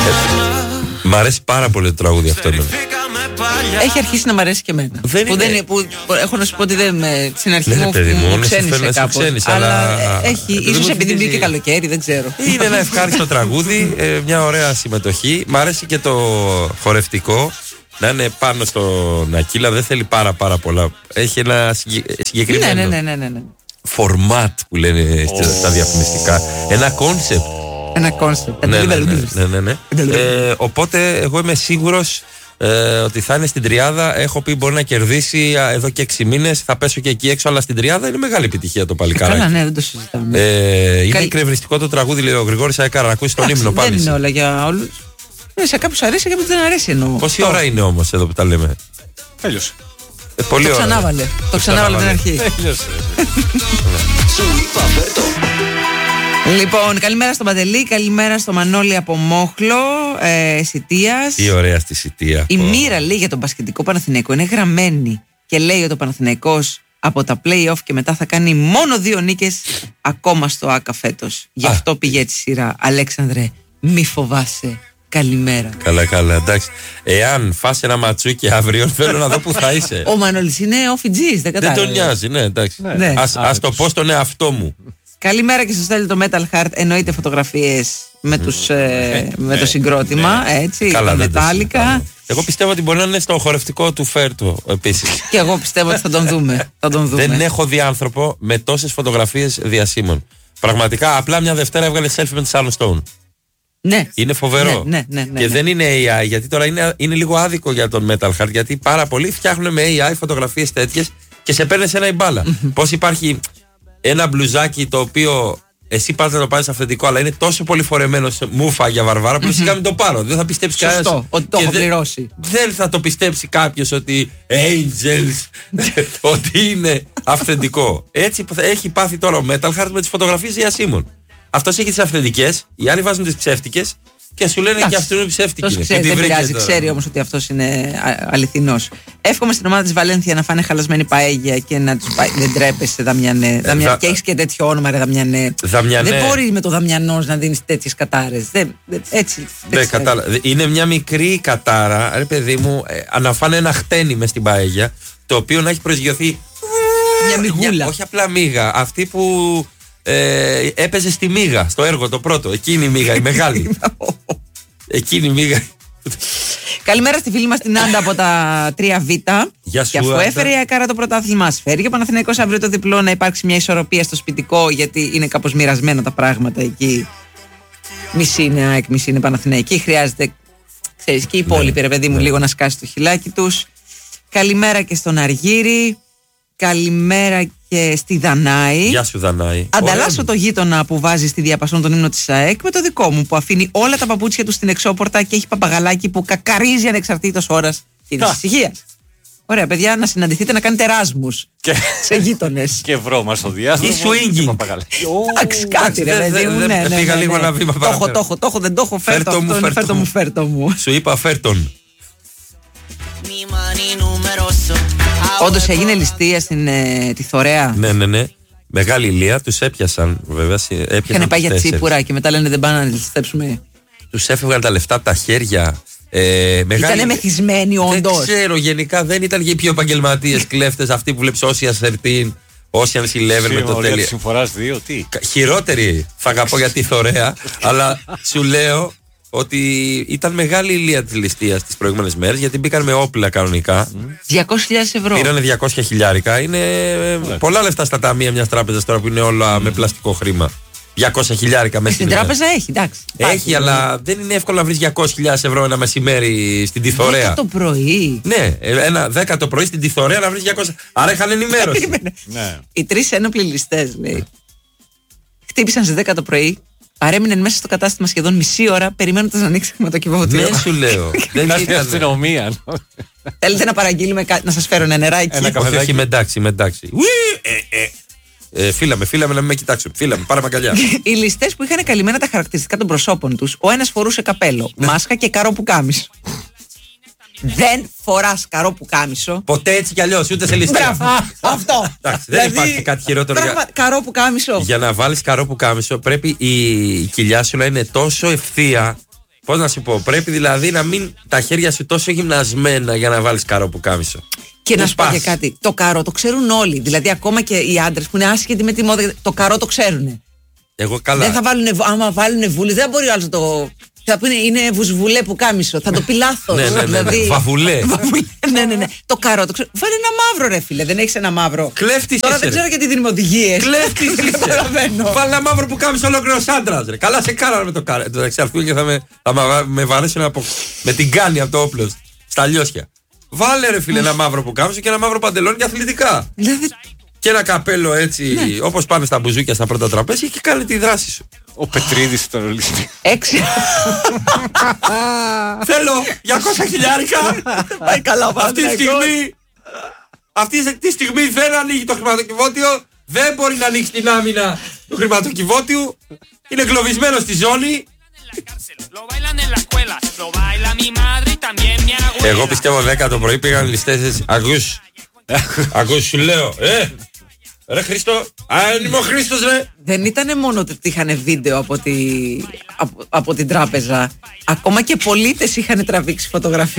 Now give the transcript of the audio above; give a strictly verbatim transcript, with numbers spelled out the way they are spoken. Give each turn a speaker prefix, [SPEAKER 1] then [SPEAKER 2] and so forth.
[SPEAKER 1] Μ' αρέσει πάρα πολύ το τραγούδι αυτό. Εμένα.
[SPEAKER 2] Έχει αρχίσει να μ' αρέσει και εμένα.
[SPEAKER 1] Δεν
[SPEAKER 2] που
[SPEAKER 1] είναι...
[SPEAKER 2] δεν, που, που, έχω να σου πω ότι δεν με, στην αρχή
[SPEAKER 1] ναι,
[SPEAKER 2] μου,
[SPEAKER 1] παιδί μου,
[SPEAKER 2] μου ξένησε κάπως.
[SPEAKER 1] Αλλά,
[SPEAKER 2] αλλά έχει, ίσως επειδή μπήκε καλοκαίρι, δεν ξέρω.
[SPEAKER 1] Είναι ένα ευχάριστο τραγούδι, ε, μια ωραία συμμετοχή. Μ' αρέσει και το χορευτικό. Να είναι πάνω στον Ακύλα, δεν θέλει πάρα πάρα πολλά. Έχει ένα συγκεκριμένο
[SPEAKER 2] ναι, ναι, ναι, ναι, ναι.
[SPEAKER 1] φορμάτ που λένε oh. στα διαφημιστικά. Ένα κόνσεπτ.
[SPEAKER 2] Ένα κόνσεπτ.
[SPEAKER 1] Ναι, ναι, ναι, ναι, ναι. ε, οπότε εγώ είμαι σίγουρος ε, ότι θα είναι στην τριάδα. Έχω πει μπορεί να κερδίσει εδώ και έξι μήνες. Θα πέσω και εκεί έξω, αλλά στην τριάδα είναι μεγάλη επιτυχία το παλικάράκι.
[SPEAKER 2] Καλά, ναι, δεν το συζητάμε.
[SPEAKER 1] Ε, είναι
[SPEAKER 2] Καλ...
[SPEAKER 1] εκνευριστικό το τραγούδι, λέει ο Γρηγόρης Αεκάρα. Να ακούσει τον ύμνο πάλι.
[SPEAKER 2] Δεν είναι όλα για όλους. Ναι, σε κάποιους αρέσει, σε κάποιους δεν αρέσει εννοώ.
[SPEAKER 1] Πόση ώρα είναι όμως εδώ που τα λέμε?
[SPEAKER 3] Τέλειωσε.
[SPEAKER 1] Ε, πολύ
[SPEAKER 2] το
[SPEAKER 1] ώρα.
[SPEAKER 2] ξανάβαλε. Το, το ξανάβαλε την αρχή.
[SPEAKER 3] Τέλειωσε.
[SPEAKER 2] Λοιπόν, καλημέρα στον Παντελή, καλημέρα στο Μανώλη από Μόχλο, ε, Σιτίας.
[SPEAKER 1] Τι ωραία στη Σιτία.
[SPEAKER 2] Η μοίρα λέει για τον μπασκετικό Παναθηναϊκό είναι γραμμένη και λέει ότι ο Παναθηναϊκός από τα play-off και μετά θα κάνει μόνο δύο νίκες ακόμα στο ΆΚΑ φέτος. Γι' αυτό πήγε έτσι σειρά. Αλέξανδρε, μη φοβάσαι. Καλημέρα.
[SPEAKER 1] Καλά, καλά, εντάξει. Εάν φας ένα ματσούκι αύριο, θέλω να δω που θα είσαι.
[SPEAKER 2] Ο Μανώλης είναι όφιτζής, δεν κατάλαβε.
[SPEAKER 1] Δεν τον νοιάζει, ναι, εντάξει.
[SPEAKER 2] Ναι. Ναι.
[SPEAKER 1] Ας, ας το πω στον εαυτό μου.
[SPEAKER 2] Καλημέρα και σας στέλνει το Metal Heart. Εννοείται φωτογραφίες με, τους, ε, με το συγκρότημα, έτσι.
[SPEAKER 1] Καλά,
[SPEAKER 2] τα μετάλλικα.
[SPEAKER 1] Εγώ πιστεύω ότι μπορεί να είναι στο χορευτικό του Φέρτο επίσης.
[SPEAKER 2] Και εγώ πιστεύω ότι θα τον δούμε. Θα τον δούμε.
[SPEAKER 1] Δεν έχω δει άνθρωπο με τόσες φωτογραφίες διασύμων. Πραγματικά, απλά μια Δευτέρα έβγαλε selfie με τη Sharon Stone.
[SPEAKER 2] Ναι.
[SPEAKER 1] Είναι φοβερό.
[SPEAKER 2] Ναι, ναι, ναι, ναι,
[SPEAKER 1] και
[SPEAKER 2] ναι.
[SPEAKER 1] δεν είναι έι άι, γιατί τώρα είναι, είναι λίγο άδικο για τον Metal Heart. Γιατί πάρα πολλοί φτιάχνουν με έι άι φωτογραφίες τέτοιες και σε παίρνει ένα η μπάλα. Πώς υπάρχει ένα μπλουζάκι το οποίο εσύ πας να το πάρεις αυθεντικό, αλλά είναι τόσο πολύ φορεμένο σε μούφα για βαρβάρα που σιγά μην το πάρω. Δεν θα πιστέψει κανένας.
[SPEAKER 2] Σωστό, ότι το έχω πληρώσει.
[SPEAKER 1] Δεν θα το πιστέψει κάποιος ότι Angels, ότι είναι αυθεντικό. Έτσι έχει πάθει τώρα ο Metal Heart με τις φωτογραφίες διασύμων. Αυτός έχει τις αυθεντικές, οι άλλοι βάζουν τις ψεύτικες και σου λένε και αυτό είναι ψεύτικη.
[SPEAKER 2] Ξέρει, δεν πειράζει, ξέρει όμως ότι αυτός είναι αληθινός. Εύχομαι στην ομάδα της Βαλένθια να φάνε χαλασμένη παέγια και να τους πάει. Δεν τρέπεσαι, Δαμιανέ. Ε, Δαμια... δα... Και έχεις και τέτοιο όνομα, ρε Δαμιανέ.
[SPEAKER 1] Δαμιανέ.
[SPEAKER 2] Δεν μπορεί με το Δαμιανός να δίνεις τέτοιες κατάρες. Δεν, έτσι.
[SPEAKER 1] Δεν κατάλαβα. Είναι μια μικρή κατάρα, ρε παιδί μου, ε, αναφάνε ένα χτένι μες στην παέγια, το οποίο να έχει προσγειωθεί.
[SPEAKER 2] Μια μυγούλα.
[SPEAKER 1] Όχι απλά μίγα. Αυτή που. Ε, έπαιζε στη Μίγα, στο έργο το πρώτο. Εκείνη η Μίγα, η μεγάλη. Εκείνη η Μίγα.
[SPEAKER 2] Καλημέρα στη φίλη μας την Άντα από τα τρία Β.
[SPEAKER 1] Γεια σου,
[SPEAKER 2] και αφού
[SPEAKER 1] Άντα.
[SPEAKER 2] έφερε η Ακάρα το πρωτάθλημα, ας φέρει και ο Παναθηναϊκός αύριο το διπλό, να υπάρξει μια ισορροπία στο σπιτικό, γιατί είναι κάπως μοιρασμένα τα πράγματα εκεί. Μισή είναι ΑΕΚ, μισή είναι Παναθηναϊκή. Χρειάζεται, ξέρεις, και οι υπόλοιποι, ρε παιδί μου, λίγο να σκάσει το χιλάκι τους. Καλημέρα και στον Αργύρι. Καλημέρα και στη Δανάη.
[SPEAKER 1] Γεια σου, Δανάη.
[SPEAKER 2] Ανταλλάσσω το γείτονα που βάζει στη διαπασόν τον ύμνο της ΑΕΚ με το δικό μου που αφήνει όλα τα παπούτσια του στην εξώπορτα και έχει παπαγαλάκι που κακαρίζει ανεξαρτήτως ώρας και της ησυχίας. Ωραία, παιδιά, να συναντηθείτε να κάνετε εράσμους σε γείτονες.
[SPEAKER 3] Και βρώμα στο διάστημα.
[SPEAKER 1] Ή swinging.
[SPEAKER 2] Εντάξει, κάτι ρε παιδί μου. Ναι, ναι.
[SPEAKER 1] Πήγα λίγο ένα βήμα
[SPEAKER 2] Το έχω, το έχω, το έχω, δεν το έχω. Φέρτο μου, φέρτο μου, φέρτο μου.
[SPEAKER 1] Σου είπα φέρτον.
[SPEAKER 2] Όντως έγινε ληστεία στην ε, τη Θωρέα.
[SPEAKER 1] Ναι, ναι, ναι. Μεγάλη ηλία, τους έπιασαν βέβαια.
[SPEAKER 2] Είχαν πάει για τσίπουρα και μετά λένε δεν πάνε να ληστέψουμε.
[SPEAKER 1] Τους έφευγαν τα λεφτά από τα χέρια. Ε, μεγάλη...
[SPEAKER 2] Ήτανε μεθυσμένοι όντως.
[SPEAKER 1] Δεν ξέρω, γενικά δεν ήταν και οι πιο επαγγελματίες κλέφτες αυτοί που βλέπεις Ocean's δεκατρία, Ocean's έντεκα με το τέλειο.
[SPEAKER 3] Συμφοράς δύο, τι.
[SPEAKER 1] Χειρότερη θα αγαπώ για τη Θωρέα, αλλά σου λέω ότι ήταν μεγάλη ηλία της ληστείας τις προηγούμενες μέρες, γιατί μπήκαν με όπλα κανονικά.
[SPEAKER 2] διακόσιες χιλιάδες ευρώ.
[SPEAKER 1] Πήρανε διακόσια χιλιάρικα. Είναι yeah. πολλά λεφτά στα ταμεία μιας τράπεζας τώρα που είναι όλα mm. με πλαστικό χρήμα. διακόσια χιλιάρικα μέσα
[SPEAKER 2] στην τράπεζα έχει, εντάξει.
[SPEAKER 1] Έχει,
[SPEAKER 2] Άχι,
[SPEAKER 1] αλλά δεν είναι εύκολο να βρεις διακόσιες χιλιάδες ευρώ ένα μεσημέρι στην Τιθωρέα.
[SPEAKER 2] δέκα το πρωί.
[SPEAKER 1] Ναι, ένα δέκα το πρωί στην Τιθωρέα να βρεις διακόσια. Άρα είχαν ενημέρωση.
[SPEAKER 2] Ναι. Οι τρεις ένοπλοι ληστές, λέει, χτύπησαν στις δέκα το πρωί. Παρέμειναν μέσα στο κατάστημα σχεδόν μισή ώρα περιμένοντας να ανοίξει χρηματοκιβώτιο.
[SPEAKER 1] Δεν σου λέω.
[SPEAKER 3] Δεν είναι αστυνομία.
[SPEAKER 2] Θέλετε να παραγγείλουμε κάτι, να σας φέρω ένα νεράκι?
[SPEAKER 1] Ένα καφεδάκι. Με εντάξει, με εντάξει. Ε, φύλαμε, φύλαμε να μην με κοιτάξουν. Φύλαμε, πάρε μαγκαλιά.
[SPEAKER 2] Οι ληστές που είχαν καλυμμένα τα χαρακτηριστικά των προσώπων τους, ο ένας φορούσε καπέλο, μάσκα και καρό πουκάμισο. Δεν φοράς καρό πουκάμισο.
[SPEAKER 1] Ποτέ έτσι κι αλλιώς, ούτε σε ληστεία.
[SPEAKER 2] Μπράβο, αυτό.
[SPEAKER 1] Εντάξει, δεν υπάρχει κάτι χειρότερο.
[SPEAKER 2] Πράγμα, καρό πουκάμισο.
[SPEAKER 1] Για να βάλεις καρό πουκάμισο πρέπει η κοιλιά σου να είναι τόσο ευθεία Πώς να σου πω, πρέπει δηλαδή να μην τα χέρια σου τόσο γυμνασμένα για να βάλεις καρό πουκάμισο.
[SPEAKER 2] Και να
[SPEAKER 1] Πού
[SPEAKER 2] σου πω
[SPEAKER 1] πας?
[SPEAKER 2] και κάτι. Το καρό το ξέρουν όλοι. Δηλαδή, ακόμα και οι άντρες που είναι άσχετοι με τη μόδα, το καρό το ξέρουν.
[SPEAKER 1] Εγώ καλά.
[SPEAKER 2] Δεν θα βάλουν, άμα βάλουν βούλη, δεν μπορεί ο άλλος να το. Θα πούνε είναι βουσβουλέ που κάμισο. Θα το πει λάθος.
[SPEAKER 1] Ναι, ναι, ναι, ναι. Βαβουλέ.
[SPEAKER 2] Βαβουλέ, ναι, ναι, ναι. Το καρό το ξέρω. Βάλε ένα μαύρο, ρε φίλε. Δεν έχεις ένα μαύρο.
[SPEAKER 1] Κλέφτης
[SPEAKER 2] Τώρα
[SPEAKER 1] είσαι,
[SPEAKER 2] δεν
[SPEAKER 1] ρε.
[SPEAKER 2] ξέρω γιατί δίνουμε οδηγίες.
[SPEAKER 1] Κλέφτης
[SPEAKER 2] Δεν
[SPEAKER 1] είσαι.
[SPEAKER 2] καταλαβαίνω.
[SPEAKER 1] Βάλε ένα μαύρο που κάμισε ολόκληρος άντρας, ρε. Καλά σε κάνανε με το καρό. Το εξαρθούν και θα με, θα με, με βαρέσουν από, με την κάνη από το όπλο στα λιώσια. Βάλε ρε φίλε ένα μαύρο που κάμισε και ένα μαύρο παντελόνι και αθλητικά.
[SPEAKER 2] Δηλαδή,
[SPEAKER 1] Και ένα καπέλο έτσι, όπως πάνε στα μπουζούκια στα πρώτα τραπέζια και κάνει τη δράση σου.
[SPEAKER 3] Ο Πετρίδης ήταν ολιστή.
[SPEAKER 2] έξι.
[SPEAKER 1] Θέλω διακόσια χιλιάρικα.
[SPEAKER 2] Πάει καλά ο
[SPEAKER 1] Αυτή τη στιγμή, αυτή τη στιγμή δεν ανοίγει το χρηματοκιβώτιο. Δεν μπορεί να ανοίξει την άμυνα του χρηματοκιβώτιου. Είναι εγκλωβισμένο στη ζώνη. Εγώ πιστεύω δέκα το πρωί πήγαν ληστές. Ακούς, ακούς σου λέω. Ε, ρε Χρήστο, αν είμαι ο Χρήστος ρε.
[SPEAKER 2] Δεν ήταν μόνο ότι είχαν βίντεο από, τη, από, από την τράπεζα. Ακόμα και πολίτες είχαν τραβήξει φωτογραφίες.